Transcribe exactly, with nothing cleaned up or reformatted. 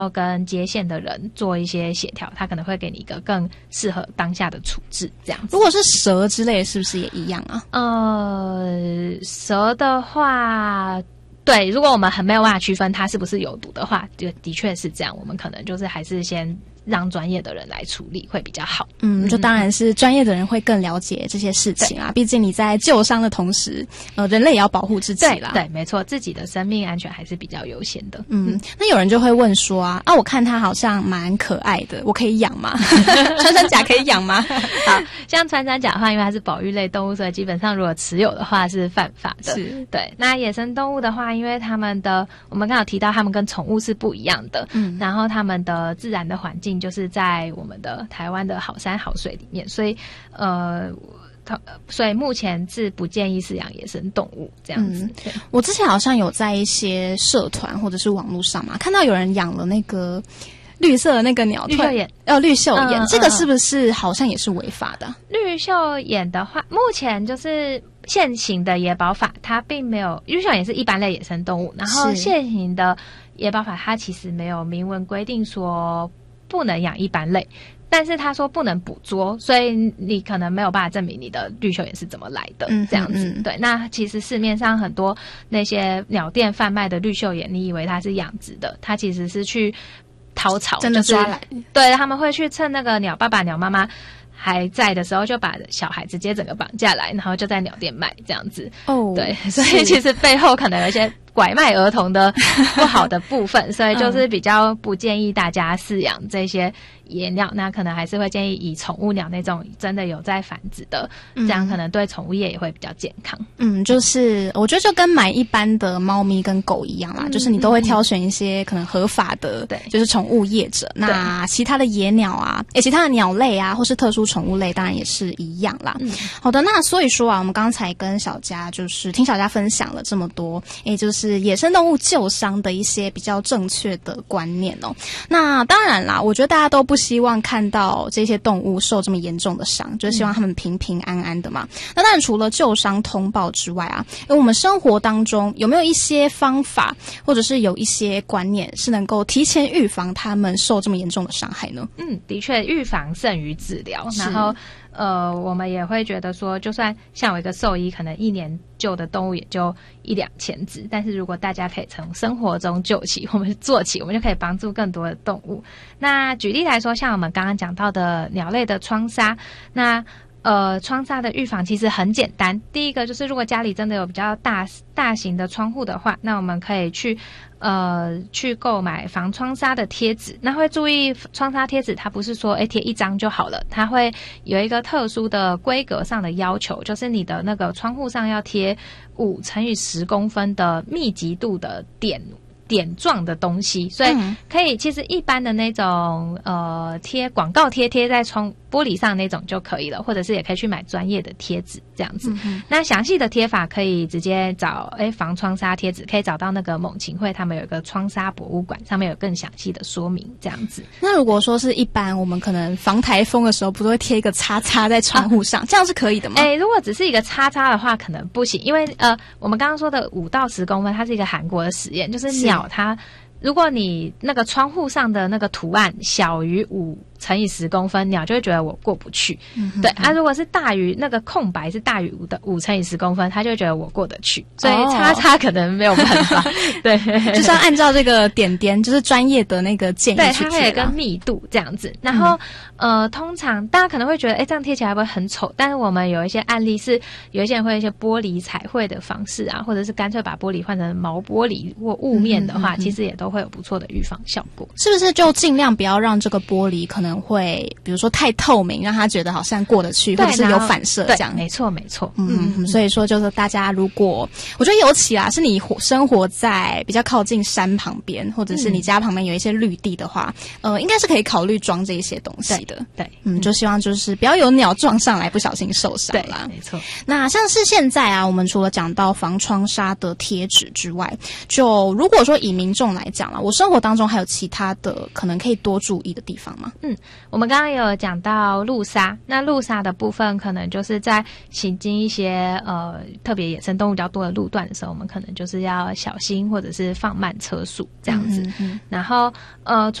跟接线的人做一些协调，他可能会给你一个更适合当下的处置这样子。 如果是蛇之类的是不是也一样啊？ 呃，蛇的话，对，如果我们很没有办法区分它是不是有毒的话，就的确是这样，我们可能就是还是先让专业的人来处理会比较好。 嗯，就当然是专业的人会更了解这些事情啊。毕竟你在救伤的同时，呃，人类也要保护自己啦。 对，对，没错，自己的生命安全还是比较优先的。 嗯，那有人就会问说啊，啊，我看它好像蛮可爱的，我可以养吗？穿山甲可以养吗？ 好，像穿山甲的话，因为它是保育类动物，所以基本上如果持有的话是犯法的。 是， 对。那野生动物的话，因为它们的，我们刚刚有提到，它们跟宠物是不一样的。嗯，然后它们的自然的环境就是在我们的台湾的好山好水里面，所以呃，所以目前是不建议饲养野生动物这样子。 嗯，我之前好像有在一些社团或者是网络上嘛，看到有人养了那个绿色的那个鸟， 绿袖眼， 呃，绿袖眼， 嗯， 这个是不是好像也是违法的？ 绿袖眼的话，目前就是现行的野保法，它并没有，绿袖眼也是一般类野生动物，然后现行的野保法它其实没有明文规定说不能养一般类，但是他说不能捕捉，所以你可能没有办法证明你的绿袖眼是怎么来的，嗯，这样子。对，那其实市面上很多那些鸟店贩卖的绿袖眼，你以为它是养殖的，它其实是去掏巢， 真的抓来， 就是，对，他们会去趁那个鸟爸爸、鸟妈妈还在的时候，就把小孩直接整个绑架来，然后就在鸟店卖这样子。哦，对，所以其实背后可能有一些拐卖儿童的不好的部分，所以就是比较不建议大家饲养这些野鸟，那可能还是会建议以宠物鸟那种真的有在繁殖的，这样可能对宠物业也会比较健康。 嗯，就是我觉得就跟买一般的猫咪跟狗一样啦，嗯，就是你都会挑选一些可能合法的，对，就是宠物业者。那其他的野鸟啊，诶，其他的鸟类啊，或是特殊宠物类，当然也是一样啦。嗯，好的，那所以说啊，我们刚才跟小佳就是听小佳分享了这么多，诶，就是野生动物救伤的一些比较正确的观念哦。那当然啦，我觉得大家都不希望看到这些动物受这么严重的伤，就是希望他们平平安安的嘛。嗯，那当然除了救伤通报之外啊，因为我们生活当中有没有一些方法，或者是有一些观念是能够提前预防他们受这么严重的伤害呢？ 嗯，的确，预防胜于治疗。然后呃，我们也会觉得说，就算像我一个兽医，可能一年救的动物也就一两千只，但是如果大家可以从生活中救起，我们做起，我们就可以帮助更多的动物。那举例来说，像我们刚刚讲到的鸟类的窗纱，那呃，窗纱的预防其实很简单。第一个就是，如果家里真的有比较大大型的窗户的话，那我们可以去呃去购买防窗纱的贴纸。那会注意窗纱贴纸，它不是说诶贴一张就好了，它会有一个特殊的规格上的要求，就是你的那个窗户上要贴五乘以十公分的密集度的点。点状的东西，所以可以，其实一般的那种呃贴广告贴贴在窗玻璃上那种就可以了，或者是也可以去买专业的贴纸这样子。嗯，那详细的贴法可以直接找诶防窗纱贴纸，可以找到那个猛禽会他们有一个窗纱博物馆，上面有更详细的说明这样子。 那如果说是一般我们可能防台风的时候，不是会贴一个叉叉在窗户上，啊，这样是可以的吗？ 诶，如果只是一个叉叉的话，可能不行，因为呃我们刚刚说的五到十公分，它是一个韩国的实验，就是鸟它如果你那个窗户上的那个图案小于五乘以十公分，鸟就会觉得我过不去。嗯，对啊，如果是大于那个空白是大于五的五乘以十公分，他就会觉得我过得去。所以叉叉可能没有办法。哦，对， 就是要按照这个点点，就是专业的那个建议去贴。 对，它会有跟密度这样子。然后，嗯，呃，通常大家可能会觉得，哎，这样贴起来会不会很丑？但是我们有一些案例是，有一些人会有一些玻璃彩绘的方式啊，或者是干脆把玻璃换成毛玻璃或雾面的话，嗯嗯嗯，其实也都会有不错的预防效果。 是不是就尽量不要让这个玻璃可能会比如说太透明，让他觉得好像过得去，或者是有反射这样？ 没错没错。 嗯，嗯，所以说就是大家如果我觉得尤其啦，是你生活在比较靠近山旁边，或者是你家旁边有一些绿地的话，嗯，呃，应该是可以考虑装这一些东西的。 对，对， 嗯，就希望就是不要有鸟撞上来不小心受伤啦。 对，没错。 那像是现在啊，我们除了讲到防窗纱的贴纸之外，就如果说以民众来讲， 讲了，我生活当中还有其他的可能可以多注意的地方吗？ 嗯，我们刚刚也有讲到路杀，那路杀的部分可能就是在行经一些呃特别野生动物比较多的路段的时候，我们可能就是要小心或者是放慢车速这样子。嗯嗯嗯然后呃。